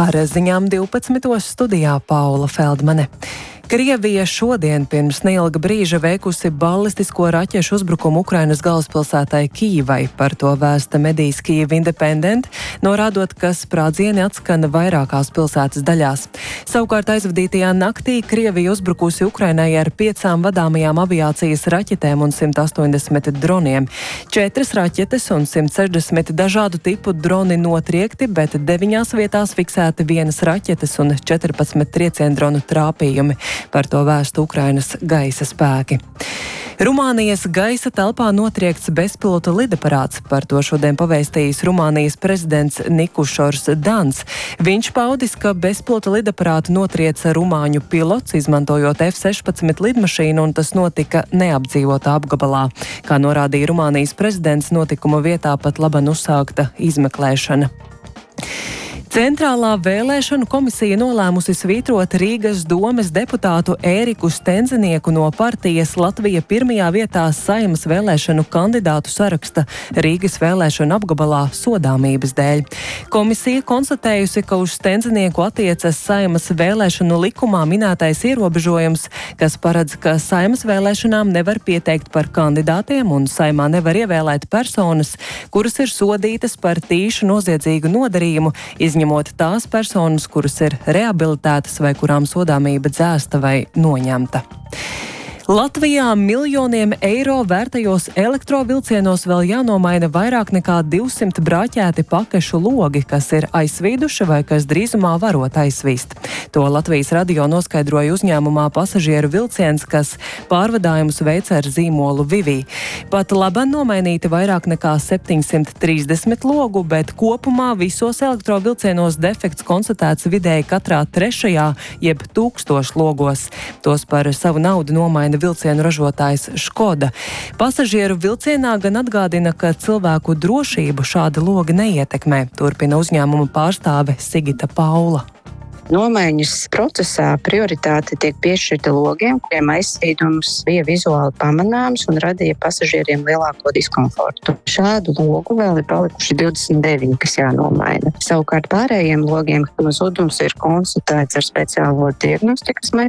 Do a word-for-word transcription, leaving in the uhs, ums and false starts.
Ar ziņām divpadsmitos studijā Paula Feldmane. Krievija šodien pirms neilga brīža veikusi balistisko raķešu uzbrukumu Ukrainas galvaspilsētai Kijivai. Par to vēsta medijas Kyiv Independent, norādot, ka sprādzieni atskana vairākās pilsētas daļās. Savukārt aizvadītajā naktī Krievija uzbrukusi Ukrainai ar piecām vadāmajām aviācijas raķetēm un simt astoņdesmit droniem. Četras raķetes un simt sešdesmit dažādu tipu droni notriekti, bet deviņās vietās fiksēti vienas raķetes un četrpadsmit trieciendronu trāpījumi. Par to vēsta Ukrainas gaisa spēki. Rumānijas gaisa telpā notriekts bezpilota lidaparāts. Par to šodien pavēstījis Rumānijas prezidents Nikušors Dans. Viņš paudis, ka bezpilota lidaparātu notrieca rumāņu pilots, izmantojot F sešpadsmit lidmašīnu, un tas notika neapdzīvotā apgabalā. Kā norādīja Rumānijas prezidents, notikuma vietā pat laban uzsākta izmeklēšana. Centrālā vēlēšanu komisija nolēmusi svītrot Rīgas domes deputātu Ēriku Stenzinieku no partijas Latvija pirmajā vietā Saeimas vēlēšanu kandidātu saraksta Rīgas vēlēšanu apgabalā sodāmības dēļ. Komisija konstatējusi, ka uz Stenzinieku attiecas Saeimas vēlēšanu likumā minētais ierobežojums, kas paredz, ka Saeimas vēlēšanām nevar pieteikt par kandidātiem un Saeimā nevar ievēlēt personas, kuras ir sodītas par tīšu noziedzīgu nodarījumu, izņemot ņemot tās personas, kuras ir rehabilitētas vai kurām sodāmība dzēsta vai noņemta. Latvijā miljoniem eiro vērtajos elektrovilcienos vēl jānomaina vairāk nekā divsimt brāķēti pakešu logi, kas ir aizsvīduši vai kas drīzumā varot aizsvīst. To Latvijas radio noskaidroja uzņēmumā Pasažieru vilciens, kas pārvadājumus veic ar zīmolu Vivī. Pat laban nomainīti vairāk nekā septiņsimt trīsdesmit logu, bet kopumā visos elektrovilcienos defekts konstatēts vidēji katrā trešajā jeb tūkstoš logos. Tos par savu naudu nomaina vilcienu ražotājs Škoda. Pasažieru vilcienā gan atgādina, ka cilvēku drošību šāda loga neietekmē, turpina uzņēmuma pārstāve Sigita Paula. Nomaiņas procesā prioritāte tiek piešķirta logiem, kuriem aizsvīdums bija vizuāli pamanāms un radīja pasažieriem lielāko diskomfortu. Šādu logu vēl ir palikuši divdesmit deviņi, kas jānomaina. Savukārt pārējiem logiem zudums ir konstatēts ar speciālo diagnostikas